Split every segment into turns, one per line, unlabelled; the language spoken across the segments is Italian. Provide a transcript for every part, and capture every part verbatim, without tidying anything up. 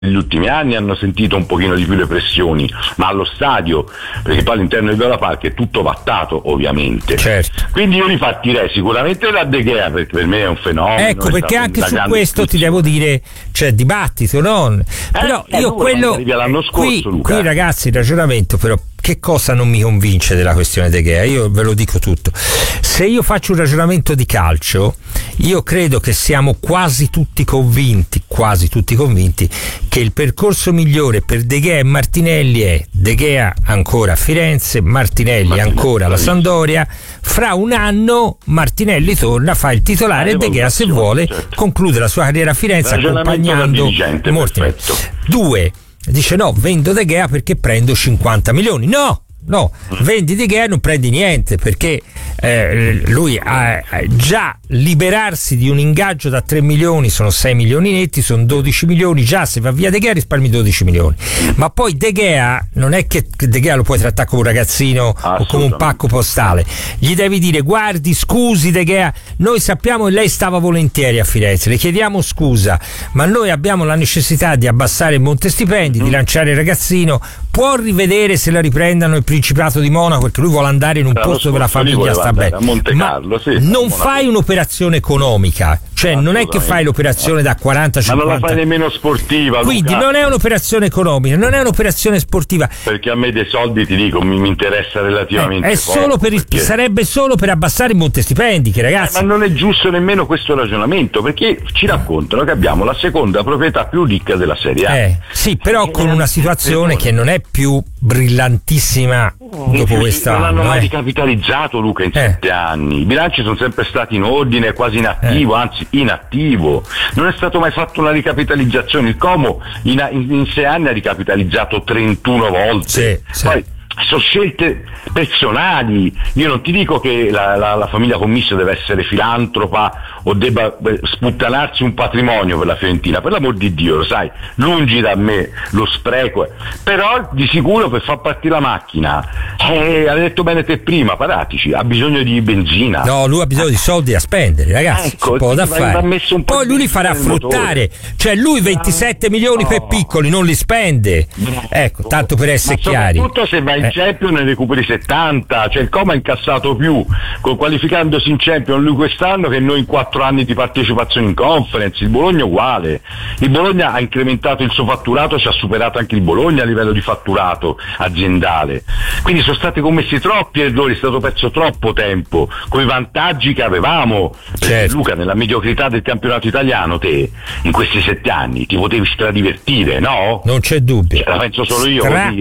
negli ultimi anni hanno sentito un pochino di più le pressioni, ma allo stadio, perché poi all'interno del Viola Park è tutto vattato ovviamente,
certo.
Quindi io ripartirei sicuramente da De Gea, perché per me è un fenomeno.
Ecco, perché anche su questo ti devo dire c'è dibattito, no? Eh, però
eh,
io quello
l'anno scorso,
qui,
Luca.
qui ragazzi il ragionamento però che cosa non mi convince della questione De Gea? Io ve lo dico tutto. Se io faccio un ragionamento di calcio, io credo che siamo quasi tutti convinti, quasi tutti convinti, che il percorso migliore per De Gea e Martinelli è De Gea ancora a Firenze, Martinelli, Martinelli ancora alla Sampdoria. Fra un anno Martinelli torna, fa il titolare e De Gea, se vuole, certo, conclude la sua carriera a Firenze accompagnando Martinelli. Due. Dice no, vendo De Gea perché prendo cinquanta milioni. No, no, vendi De Gea e non prendi niente, perché eh, lui ha, ha già liberarsi di un ingaggio da tre milioni, sono sei milioni netti, sono dodici milioni, già se va via De Gea risparmi dodici milioni. Ma poi De Gea non è che De Gea lo puoi trattare come un ragazzino o come un pacco postale, gli devi dire guardi, scusi De Gea, noi sappiamo che lei stava volentieri a Firenze, le chiediamo scusa, ma noi abbiamo la necessità di abbassare il monte stipendi, mm. di lanciare il ragazzino, può rivedere se la riprendano il Principato di Monaco, perché lui vuole andare in un
Era
posto dove la famiglia sta bene,
a Monte Carlo, sì,
non fai un'operazione economica, cioè non è che fai l'operazione da quaranta cinquanta,
ma non la fai nemmeno sportiva,
quindi
Luca.
Non è un'operazione economica, non è un'operazione sportiva,
perché a me dei soldi, ti dico, mi, mi interessa relativamente
eh, è
poco,
solo per il,
perché...
sarebbe solo per abbassare il monte stipendi, che ragazzi,
eh, ma non è giusto nemmeno questo ragionamento, perché ci raccontano che abbiamo la seconda proprietà più ricca della Serie A,
eh, sì, però con una situazione che non è più brillantissima dopo questa
non hanno
anno,
mai
eh.
ricapitalizzato, Luca, in
eh.
sette anni. I bilanci sono sempre stati in ordine, quasi inattivo, eh. anzi inattivo. Non è stato mai fatto una ricapitalizzazione. Il Como in, in, in sei anni ha ricapitalizzato trentuno volte.
Sì,
Poi
sì.
sono scelte personali. Io non ti dico che la, la, la famiglia Commisso deve essere filantropa o debba sputtanarsi un patrimonio per la Fiorentina, per l'amor di Dio, lo sai, lungi da me lo spreco, però di sicuro per far partire la macchina, eh, hai detto bene te prima, Paratici ha bisogno di benzina,
no, lui ha bisogno di soldi da spendere, ragazzi,
ecco,
c'è poco da fare. Poi lui li farà fruttare, cioè lui ventisette milioni
no.
per piccoli non li spende, ecco, tanto per essere
ma
chiari,
soprattutto se vai in
eh.
Champions ne recuperi settanta, cioè il Como ha incassato più con qualificandosi in Champions lui quest'anno che noi in quattro anni di partecipazione in Conference. Il Bologna uguale, il Bologna ha incrementato il suo fatturato, ci ha superato anche il Bologna a livello di fatturato aziendale, quindi sono stati commessi troppi errori, è stato perso troppo tempo con i vantaggi che avevamo,
certo.
Luca, nella mediocrità del campionato italiano te in questi sette anni ti potevi stradivertire, no?
Non c'è dubbio,
cioè, la penso solo io.
Stra,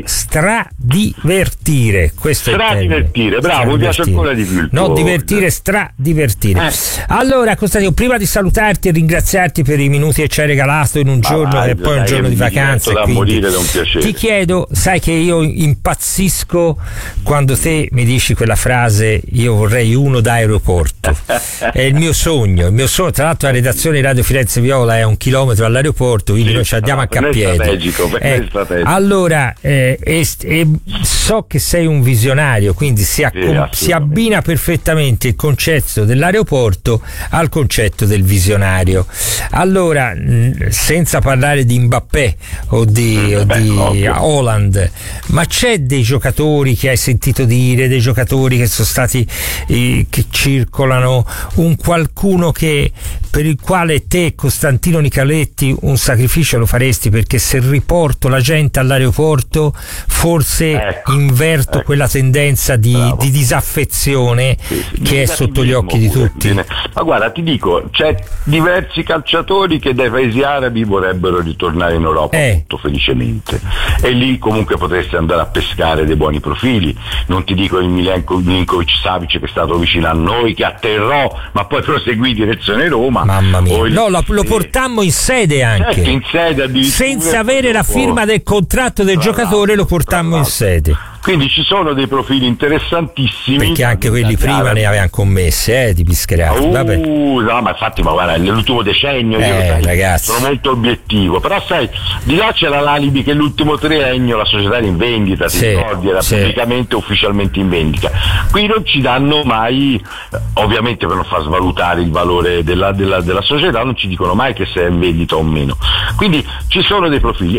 stradivertire, questo
stradivertire,
è
bravo, mi piace ancora di più.
Non divertire, stradivertire.
Eh.
Allora Costantino, prima di salutarti e ringraziarti per i minuti che ci hai regalato in un
Ma
giorno
vai,
che poi è un giorno di vacanza,
da morire, da un piacere.
Ti chiedo, sai che io impazzisco quando te mi dici quella frase io vorrei uno da aeroporto, è il mio sogno, il mio sogno, tra l'altro la redazione di Radio Firenze Viola è a un chilometro dall'aeroporto, quindi sì, noi ci andiamo anche a piedi.
Strategico, eh, strategico.
Allora eh, e, e so che sei un visionario, quindi si, accom-
sì,
si abbina perfettamente il concetto dell'aeroporto al concetto del visionario. Allora, mh, senza parlare di Mbappé o di, mm, o beh, di Haaland, ma c'è dei giocatori che hai sentito dire, dei giocatori che sono stati eh, che circolano, un qualcuno che per il quale te, Costantino Nicaletti, un sacrificio lo faresti, perché se riporto la gente all'aeroporto forse
ecco,
inverto
ecco.
quella tendenza di, di disaffezione sì, sì, che è sotto gli occhi di tutti.
Viene. Ma guarda, ti dico, c'è diversi calciatori che dai paesi arabi vorrebbero ritornare in Europa eh. molto felicemente, e lì comunque potresti andare a pescare dei buoni profili. Non ti dico il Milinkovic Savic che è stato vicino a noi, che atterrò ma poi proseguì direzione Roma.
Mamma mia,
il...
no, lo, lo portammo in sede anche,
certo, in sede
senza avere la firma del contratto del
tra
giocatore, lo portammo in sede.
Quindi ci sono dei profili interessantissimi.
Perché anche quelli prima ne avevano commesse, eh, di Pischerati.
Uh,
Vabbè.
no, ma infatti, ma guarda, nell'ultimo decennio
eh,
io sai,
ragazzi.
sono molto obiettivo. Però sai, di là c'era l'alibi che l'ultimo triennio la società era in vendita, ti
sì,
ricordi, era
sì.
pubblicamente ufficialmente in vendita. Qui non ci danno mai, ovviamente per non far svalutare il valore della, della, della società, non ci dicono mai che se è in vendita o meno. Quindi ci sono dei profili.